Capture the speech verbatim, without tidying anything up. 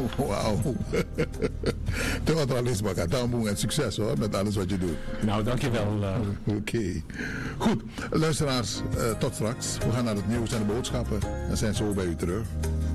Wauw. Theatralisme, Katamboe en succes hoor, met alles wat je doet. Nou, dankjewel. Uh... Oké. Okay. Goed, luisteraars, uh, tot straks. We gaan naar het nieuws en de boodschappen en zijn zo bij u terug.